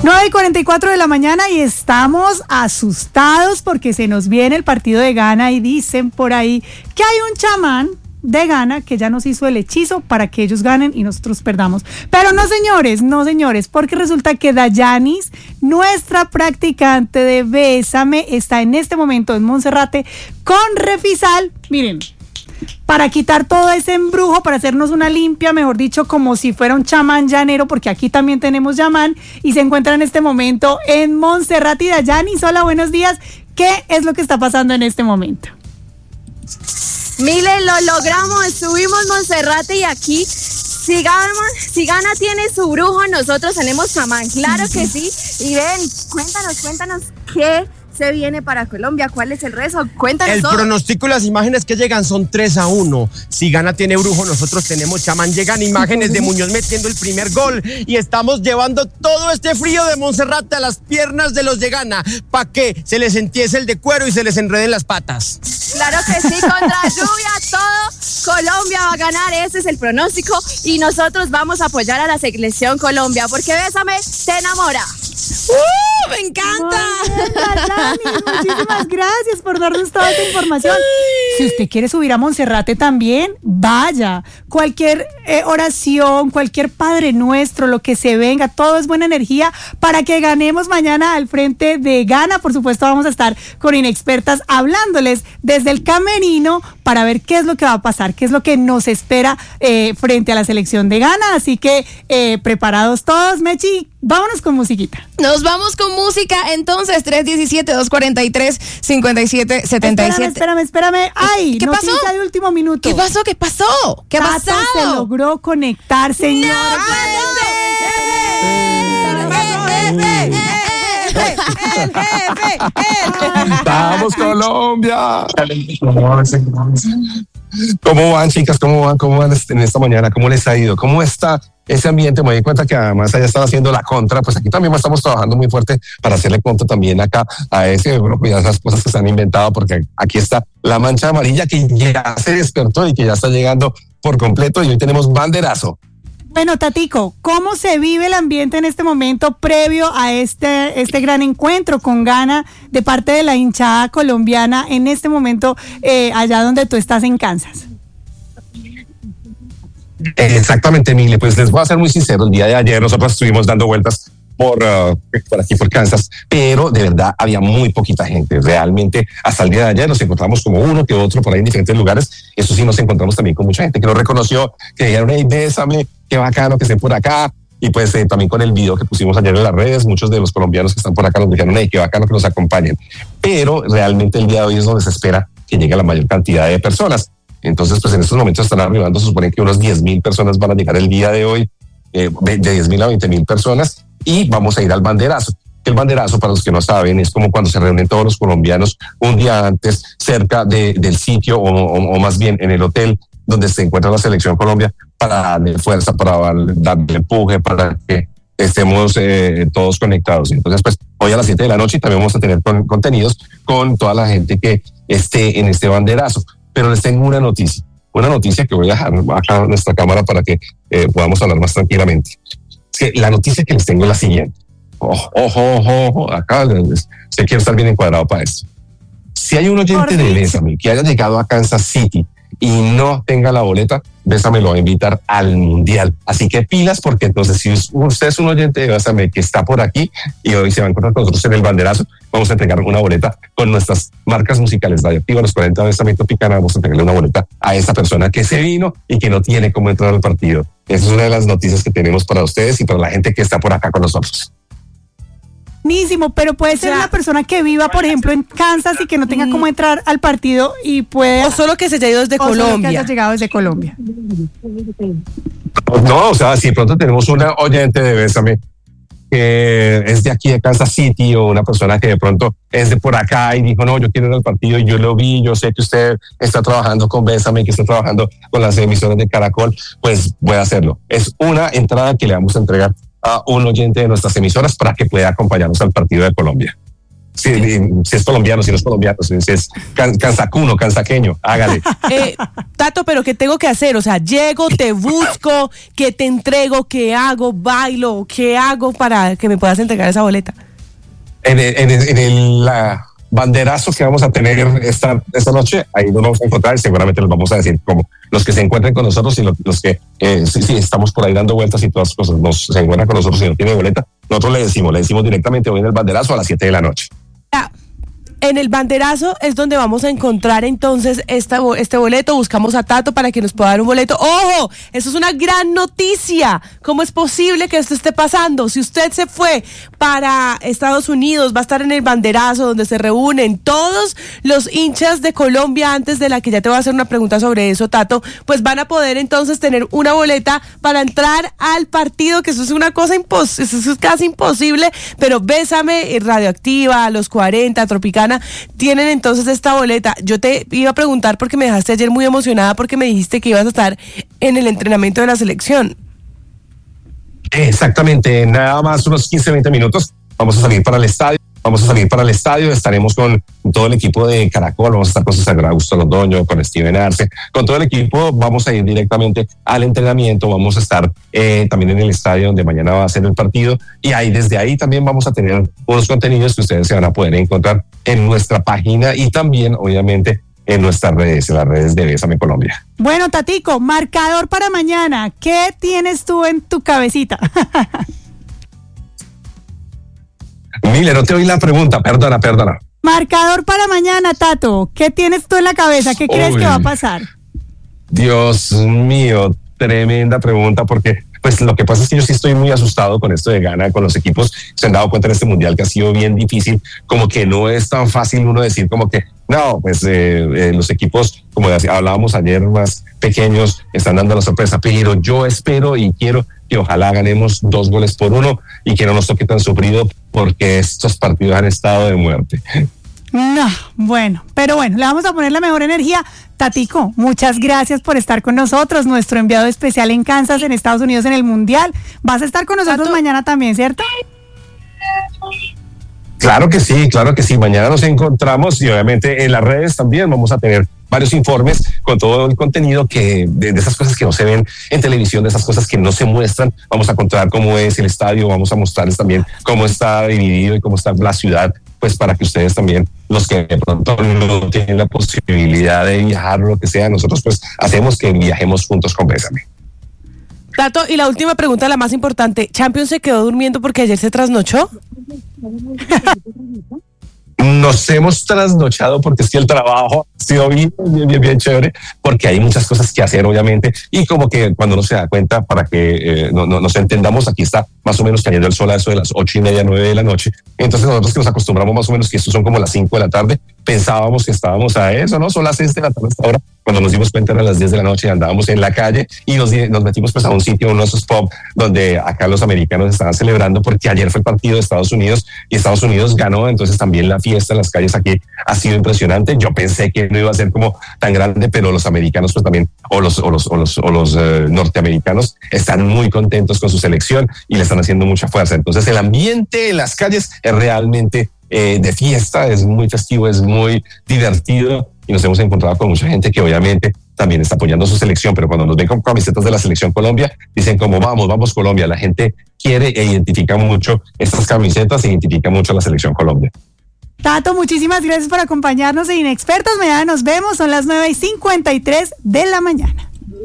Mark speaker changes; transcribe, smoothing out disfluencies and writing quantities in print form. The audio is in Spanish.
Speaker 1: 9:44 de la mañana y estamos asustados porque se nos viene el partido de Ghana y dicen por ahí que hay un chamán de Ghana que ya nos hizo el hechizo para que ellos ganen y nosotros perdamos. Pero no señores, porque resulta que Dayanis, nuestra practicante de Bésame, está en este momento en Monserrate con Refisal, miren, para quitar todo ese embrujo, para hacernos una limpia, mejor dicho, como si fuera un chamán llanero, porque aquí también tenemos chamán, y se encuentra en este momento en Monserrate. Y Dayanis, hola, buenos días. ¿Qué es lo que está pasando en este momento?
Speaker 2: Mile, lo logramos, subimos Monserrate y aquí, si Ghana tiene su brujo, nosotros tenemos chamán, claro que sí. Y ven, cuéntanos qué se viene para Colombia, ¿cuál es el rezo? Cuéntanos
Speaker 3: el
Speaker 2: todo.
Speaker 3: Pronóstico y las imágenes que llegan son 3-1. Si Ghana tiene brujo, nosotros tenemos chamán. Llegan imágenes de Muñoz metiendo el primer gol y estamos llevando todo este frío de Monserrate a las piernas de los de Ghana para que se les entiese el de cuero y se les enreden las patas.
Speaker 2: Claro que sí, contra lluvia todo Colombia va a ganar, ese es el pronóstico y nosotros vamos a apoyar a la selección Colombia porque Bésame te enamora.
Speaker 4: ¡Me encanta!
Speaker 1: Dani, muchísimas gracias por darnos toda esta información. Si usted quiere subir a Monserrate también, vaya. Cualquier oración, cualquier Padre Nuestro, lo que se venga, todo es buena energía para que ganemos mañana al frente de Ghana. Por supuesto, vamos a estar con inexpertas hablándoles desde el camerino para ver qué es lo que va a pasar, qué es lo que nos espera frente a la selección de Ghana. Así que preparados todos, Mechi, vámonos con musiquita.
Speaker 4: Nos vamos con música, entonces, 317-243-5777.
Speaker 1: Espérame. ¡Ay!
Speaker 4: ¿Qué pasó?
Speaker 1: Noticia de último minuto.
Speaker 4: ¿Qué pasó? ¿Qué ha
Speaker 1: Tata
Speaker 4: pasado?
Speaker 1: se logró conectar, señor.
Speaker 5: ¡Vamos, Colombia! ¿Cómo van, chicas? ¿Cómo van en esta mañana? ¿Cómo les ha ido? ¿Cómo está ese ambiente? Me di cuenta que además allá están haciendo la contra, pues aquí también estamos trabajando muy fuerte para hacerle contra también acá a ese grupo y a esas cosas que se han inventado, porque aquí está la mancha amarilla que ya se despertó y que ya está llegando por completo y hoy tenemos banderazo.
Speaker 1: Bueno, Tatico, ¿cómo se vive el ambiente en este momento previo a este gran encuentro con Ghana de parte de la hinchada colombiana en este momento allá donde tú estás en Kansas?
Speaker 5: Exactamente, Mile, pues les voy a ser muy sincero, el día de ayer nosotros estuvimos dando vueltas por aquí por Kansas, pero de verdad había muy poquita gente, realmente hasta el día de ayer nos encontramos como uno que otro por ahí en diferentes lugares, eso sí nos encontramos también con mucha gente que nos reconoció, que dijeron, hey, bésame, qué bacano que estén por acá, y pues también con el video que pusimos ayer en las redes, muchos de los colombianos que están por acá nos dijeron, hey, qué bacano que nos acompañen, pero realmente el día de hoy es donde se espera que llegue la mayor cantidad de personas. Entonces, pues en estos momentos están arribando, se supone que unos 10,000 personas van a llegar el día de hoy, de 10,000 a 20,000 personas, y vamos a ir al banderazo. El banderazo, para los que no saben, es como cuando se reúnen todos los colombianos un día antes cerca del sitio o más bien en el hotel donde se encuentra la selección Colombia para darle fuerza, para darle empuje, para que estemos todos conectados. Entonces, pues hoy a las 7 de la noche también vamos a tener contenidos con toda la gente que esté en este banderazo. Pero les tengo una noticia que voy a dejar acá en nuestra cámara para que podamos hablar más tranquilamente. Es que la noticia que les tengo es la siguiente. Ojo, acá se quiere estar bien encuadrado para esto. Si hay un oyente de Bésame que haya llegado a Kansas City y no tenga la boleta, Bésame lo va a invitar al Mundial. Así que pilas, porque entonces si usted es un oyente de Bésame que está por aquí y hoy se va a encontrar con nosotros en el banderazo, vamos a entregar una boleta con nuestras marcas musicales Radioactiva, los 40 Bésame Tropicana. Vamos a entregarle una boleta a esa persona que se vino y que no tiene cómo entrar al partido. Esa es una de las noticias que tenemos para ustedes y para la gente que está por acá con nosotros.
Speaker 1: Buenísimo, pero puede ser una persona que viva, por ejemplo, en Kansas y que no tenga cómo entrar al partido y puede...
Speaker 4: O solo que se haya ido desde Colombia.
Speaker 1: Solo que haya llegado desde Colombia.
Speaker 5: No, o sea, si pronto tenemos una oyente de Bésame que es de aquí de Kansas City o una persona que de pronto es de por acá y dijo, no, yo quiero ir al partido y yo lo vi, yo sé que usted está trabajando con Bésame, que está trabajando con las emisoras de Caracol, pues voy a hacerlo. Es una entrada que le vamos a entregar a un oyente de nuestras emisoras para que pueda acompañarnos al partido de Colombia. Si es colombiano, si no es colombiano, si es cansacuno, cansaqueño, hágale.
Speaker 4: Tato, pero ¿qué tengo que hacer? O sea, llego, te busco, ¿qué te entrego? ¿Qué hago? ¿Bailo? ¿Qué hago para que me puedas entregar esa boleta?
Speaker 5: En el banderazo que vamos a tener esta noche, ahí nos vamos a encontrar y seguramente les vamos a decir como los que se encuentren con nosotros y los que sí, estamos por ahí dando vueltas y todas las cosas, se encuentran con nosotros y no tiene boleta, nosotros le decimos directamente hoy en el banderazo a las 7 de la noche.
Speaker 4: En el banderazo es donde vamos a encontrar entonces este boleto. Buscamos a Tato para que nos pueda dar un boleto. ¡Ojo! Eso es una gran noticia. ¿Cómo es posible que esto esté pasando? Si usted se fue para Estados Unidos, va a estar en el banderazo donde se reúnen todos los hinchas de Colombia, antes de la que ya te voy a hacer una pregunta sobre eso, Tato, pues van a poder entonces tener una boleta para entrar al partido, que eso es una cosa eso es casi imposible, pero Bésame, Radioactiva, Los 40, Tropicana, tienen entonces esta boleta. Yo te iba a preguntar porque me dejaste ayer muy emocionada porque me dijiste que ibas a estar en el entrenamiento de la selección.
Speaker 5: Exactamente, nada más unos 15-20 minutos vamos a salir para el estadio, estaremos con todo el equipo de Caracol, vamos a estar con César Augusto Londoño, con Steven Arce, con todo el equipo, vamos a ir directamente al entrenamiento, vamos a estar también en el estadio donde mañana va a ser el partido, y ahí desde ahí también vamos a tener unos contenidos que ustedes se van a poder encontrar en nuestra página y también obviamente en nuestras redes, en las redes de Bésame Colombia.
Speaker 1: Bueno, Tatico, marcador para mañana, ¿qué tienes tú en tu cabecita?
Speaker 5: Mile, no te oí la pregunta, perdona.
Speaker 1: Marcador para mañana, Tato, ¿qué tienes tú en la cabeza? ¿Qué crees que va a pasar?
Speaker 5: Dios mío, tremenda pregunta, porque pues lo que pasa es que yo sí estoy muy asustado con esto de Ghana, con los equipos. Se han dado cuenta en este mundial que ha sido bien difícil, como que no es tan fácil uno decir como que no, pues los equipos, como hablábamos ayer, más pequeños, están dando la sorpresa, pero yo espero y quiero que ojalá ganemos 2-1 y que no nos toque tan sufrido, porque estos partidos han estado de muerte.
Speaker 1: No, bueno, pero bueno, le vamos a poner la mejor energía. Tatico, muchas gracias por estar con nosotros, nuestro enviado especial en Kansas, en Estados Unidos, en el Mundial. Vas a estar con nosotros mañana también, ¿cierto?
Speaker 5: Claro que sí, mañana nos encontramos y obviamente en las redes también vamos a tener varios informes con todo el contenido de esas cosas que no se ven en televisión, de esas cosas que no se muestran. Vamos a contar cómo es el estadio, vamos a mostrarles también cómo está dividido y cómo está la ciudad, pues para que ustedes también, los que de pronto no tienen la posibilidad de viajar o lo que sea, nosotros pues hacemos que viajemos juntos con Bésame.
Speaker 4: Tato, y la última pregunta, la más importante, ¿Champions se quedó durmiendo porque ayer se trasnochó?
Speaker 5: Nos hemos trasnochado porque es que el trabajo ha sido bien chévere, porque hay muchas cosas que hacer obviamente, y como que cuando uno se da cuenta, para que nos entendamos, aquí está más o menos cayendo el sol a eso de las 8:30, 9 de la noche, entonces nosotros que nos acostumbramos más o menos que estos son como las 5 de la tarde, pensábamos que estábamos a eso, ¿no? Son las 6 de la tarde hasta ahora. Cuando nos dimos cuenta eran las 10 de la noche y andábamos en la calle y nos metimos pues a un sitio, uno de esos pubs donde acá los americanos estaban celebrando, porque ayer fue el partido de Estados Unidos y Estados Unidos ganó, entonces también la fiesta en las calles aquí ha sido impresionante. Yo pensé que no iba a ser como tan grande, pero los americanos pues también, o los norteamericanos están muy contentos con su selección y le están haciendo mucha fuerza. Entonces el ambiente en las calles es realmente de fiesta, es muy festivo, es muy divertido, y nos hemos encontrado con mucha gente que obviamente también está apoyando su selección, pero cuando nos ven con camisetas de la selección Colombia, dicen como vamos Colombia. La gente quiere e identifica mucho estas camisetas, e identifica mucho a la selección Colombia.
Speaker 1: Tato, muchísimas gracias por acompañarnos en Inexpertos. Mañana nos vemos, son las 9:53 de la mañana.